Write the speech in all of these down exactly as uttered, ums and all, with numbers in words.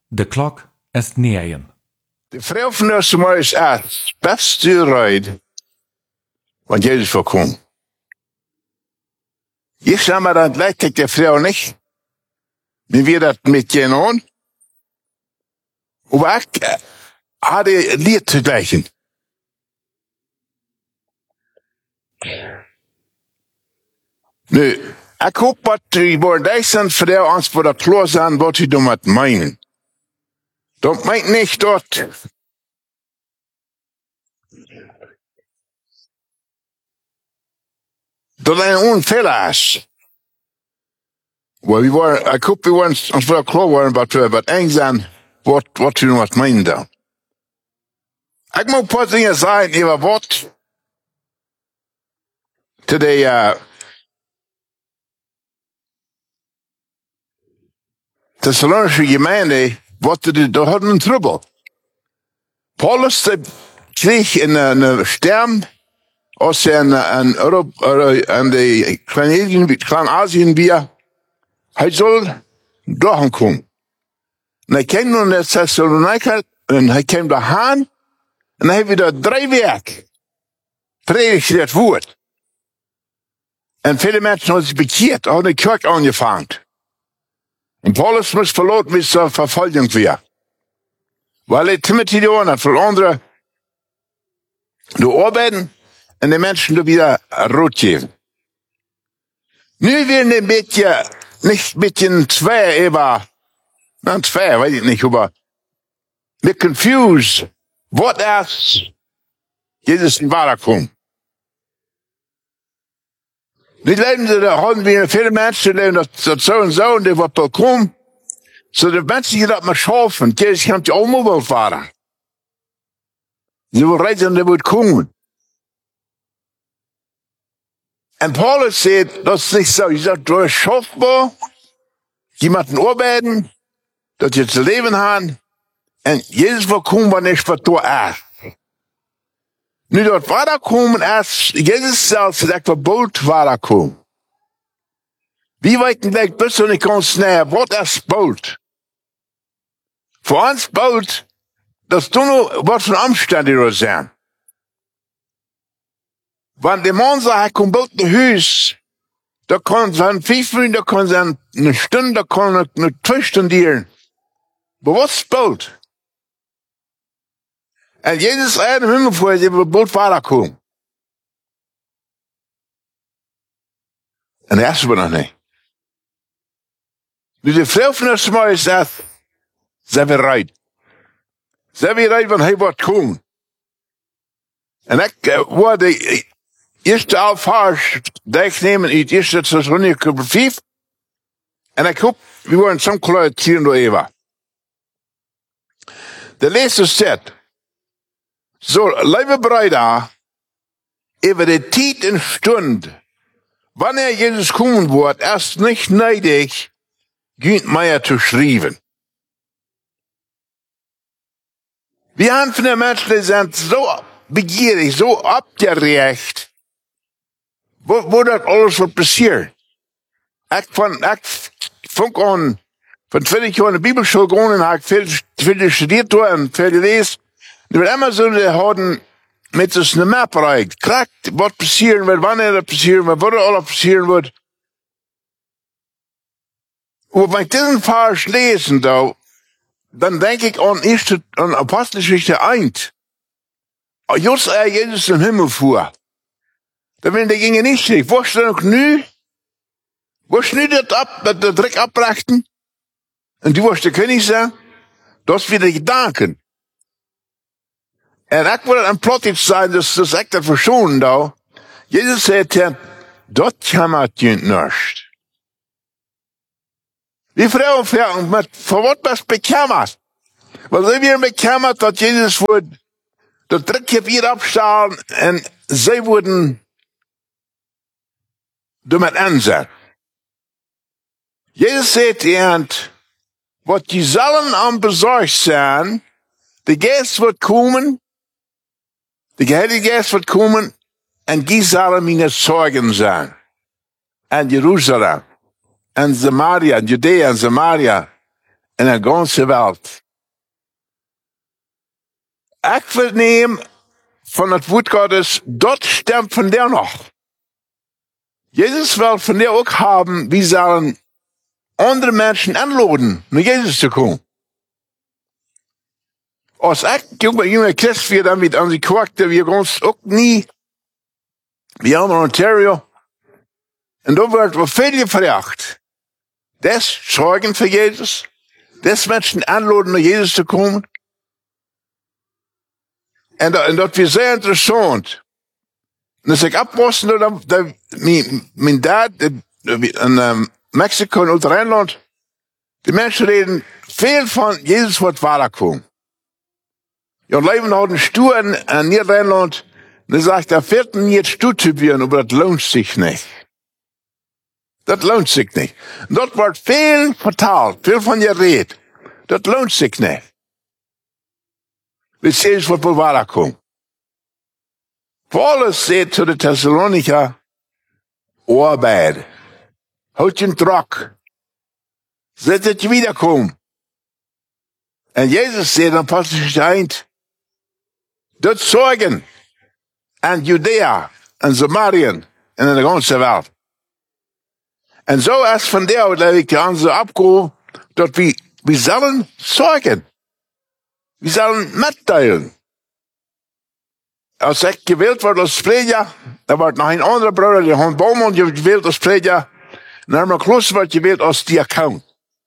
The clock is negen. De vrouw van ons is het beste rijden, want Jezus voorkomt. Ich sag mal, das leitet der Frau nicht, wie wir das mitgehen an. Aber ich äh, hatte ein Lied zu gleichen. Nu, ich hoop wat die worden deze Frau ons voor dat klar zijn wat sie damit meinen. Dat meint nicht dort. Dat een onfeller is. Well, we waren, ik hoop we waren ons wel klar worden wat we wat eng zijn, wat wat sie damit meinen dan. Ik moet een paar dingen zeggen over wat to de uh, Thessalonische Gemeinde, wat de, da hadden een trouble. Paulus de kreeg een, een sterm als een, een Europa, aan de Kleinasien weer. Hij zal doorkomen. En hij kwam naar de Thessalonica en hij kwam daarheen en hij heeft daar drie weken predigt het woord. En viele mensen hadden zich bekeerd, hadden de kerk aangevangen. En Paulus moest verloren met zijn vervolging weer. Weil hij Timothy gedaan had voor anderen de arbeiden en de mensen er weer rood geven. Nu werden een beetje, niet een beetje twee, aber, nou twee, weet ik niet, aber, we confused, wat is Jezus in Waterkom. Die leven, da hadden we viele mensen, die leven dat, dat zo en zo, en die wat welkom. So de mensen die dat maar schaffen, Jezus komt je allemaal wel varen. Ze wil reizen en die moet komen. En Paulus zegt, dat is niet zo. Je zegt, du is schaffbar, je moet arbeiden, dat je te leven hebt, en Jezus wil komen wanneer wat door is. Nu dat Vaterkommen is, Jezus zelf zegt, wat boot Vaterkommen. Wie weten wij best niet ganz näher, wat is boot? Voor ons boot, dat is toen wat van omstandig er zijn. Want de man zegt, hij komt boot naar huis, dat kan zijn vijf minuten, dat kan zijn een stunde, dat kan een twee stunden dieren. Maar wat is boot? En Jezus zei hem himmel voor, je wil boot vader komen. En dat is we nog niet. Dus de vrouw van ons maar zegt, zijn we rijden. Zijn we rijden, want hij wordt komen. En ik uh, word de eerste alvars, die ik neem in het eerste Thessalonica vijf. En ik hoop, we worden zo'n kluit hier door Eva. De lezer zegt, zo, lieve bruider, over de tijd en stund, wanneer Jezus komen wordt, is niet neidig, Günt mij te schrijven. Wir haben von den Menschen, die sind so begierig, so abgerecht, wo, wo das alles wird passieren. Ich von, ich funk an, von twintig Jahren in der Bibelschule gegangen, habe viel, viel studiert und viel gelesen. Die wird immer so, die haben mit uns eine Map bereicht. Kriegt, was passieren wird, wann das passieren wird, wo das alles passieren wird. Und wenn ich diesen Vers lesen, da, dann denke ich an, erste, an Apostelgeschichte eins. Just er Jesus im Himmel fuhr. Da wenn der ginge nicht schlecht. Wo ist er noch nu? Wo schneidet ab, dat der Dreck abbrachten? Und du wirst der König sein? Das ist wieder Gedanken. En ik wil een plottig zijn, dus, dus ik dat verschonen da. Jesus sagt ja, dat kammert je nicht. Die Frauen fragen, met, voor wat was bekammert? Wat zijn wir bekammert, dat Jesus wordt, dat Dreck weer abstahlen, en zij worden damit aanzet. Jesus sagt ja, wat die zullen am bezorgd zijn, de Geest wird komen, de Heilige Geest wird kommen, en die zullen meine Zeugen zijn. En Jeruzalem, en Samaria, en Judea en Samaria, in der ganzen Welt. Ich will nehmen von das Wort Gottes, dort stammt von der noch. Jesus will von der auch haben, wie sollen andere Menschen anladen, nach Jesus zu kommen. Als ich junge, junge Christ wir damit an sie guckte, wir uns auch nie, wir haben in Ontario, und da wird wir viel gefragt. Das Zeugen für Jesus, das Menschen anladen, nach Jesus zu kommen. Und, und das wird sehr interessant. Und als ich abwusste, da, da, mein, mein Dad, in ähm, Mexiko und Rheinland, die Menschen reden viel von Jesus wird weiterkommen. Ja, und Leben hat einen Stuhl in, in Niederrheinland, und er sagt, der vierten jetzt Stuhl zu bieten, aber das lohnt sich nicht. Das lohnt sich nicht. Und dort wird viel vertalt, viel von ihr redet. Das lohnt sich nicht. Bis Jesus wird wohl weiterkommen. Paulus sagt zu den Thessalonicher, Arbeit, halt den Druck, seht ihr wiederkommen. Und Jesus sagt in Apostelgeschichte eins, dort Zeugen an Judäa, an Samarien, und in der ganzen Welt. Und so ist von der, da ich die andere abgehoben, dort wir, wir sollen zeugen. Wir sollen mitteilen. Als ich gewählt wurde als Prediger, da war noch ein anderer Bruder, der Hans Baumann, gewählt als Prediger, und Hermann Kloster wird gewählt als Diakon.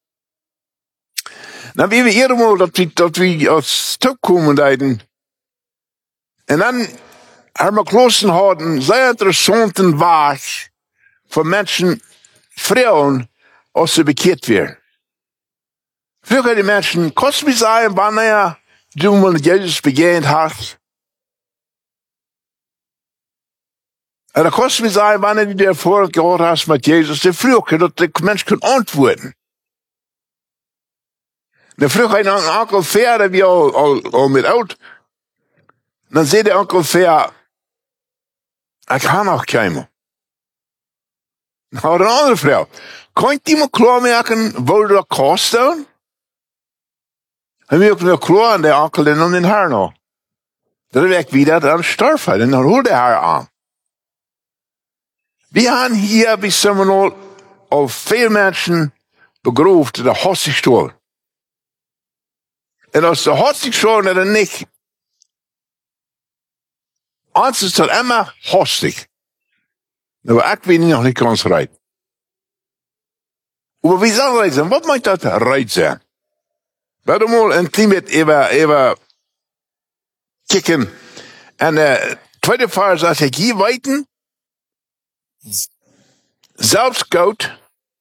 Dann wie wir irgendwo, dass wir, dass wir als Tag kommen, und dann Hermann Kloster hat einen sehr interessanten Weg von Menschen, Frauen, als sie bekehrt werden. Früher die Menschen, kannst du mir sagen, wann er, du mit Jesus begegnet hast? Und da kannst du mir sagen, wann du die Erfahrung gehabt hast mit Jesus, der früher, dass der Mensch kann antworten. Der früher ein Onkel Fair, der wir all, all, all mit out. Dann sagt der Onkel Fair, ich kann auch keinen. Dann hat eine andere Frau, könnt ihr mir klar merken, wo du kostet? Und wir können klar an der Onkel den und den Haar noch. Dann weg wieder, dann stirbt er, dann holt der Haar an. Wir haben hier bis zum Mal auf viele Menschen begraft, der Hossigstuhl. Und als der Hossigstuhl er nicht, eins ist dann immer Hossig. Aber ich bin noch nicht ganz rein. Aber wie soll rein sein? Was meint das rein sein? Warte mal ein Klimat über, über kicken. Und der zweite Fall sagt, ich hier weiten, selbst Gott,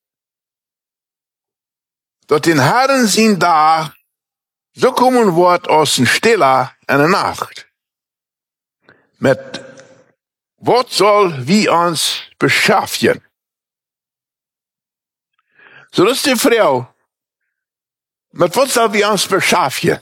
dort den Herren sind da, so kommen Wort aus dem Stiller in der Nacht. Mit was soll wir uns beschaffen? So das ist die Frau. Mit was soll wir uns beschaffen?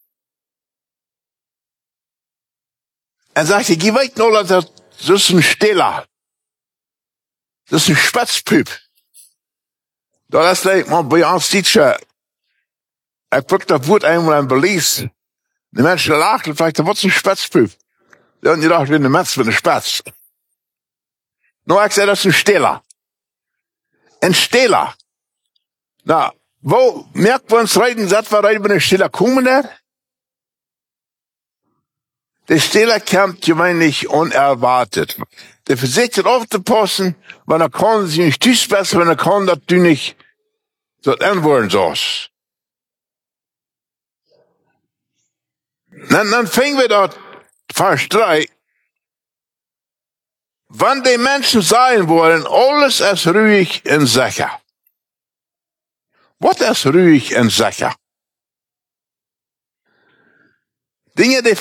Er sagt, ich weiß nur, dass das ist ein Stiller. Das ist ein Spatzpüp. Da ist like, man, bei uns Teacher, ich guck das Wort einmal ein Belize. Die Menschen lachen und fragen, was ist ein Spatzpüp? Die haben gedacht, wie eine Metz, wie eine Spatz. Nur ich sage, das ist ein Stiller. Ein Stiller. Na, wo merkt man uns reiten, sagt wir reiten, wenn ein Stiller kommen der? Der Stiller kommt gewöhnlich unerwartet. Der versucht aufzupassen, wenn er kann sich nicht tüßbessern, wenn er kann, dass du nicht dort antworten sollst. Dann, dann fingen wir dort, Vers drei, wenn die Menschen sein wollen, alles ist ruhig und sicher. Was ist ruhig und sicher? Dinge, die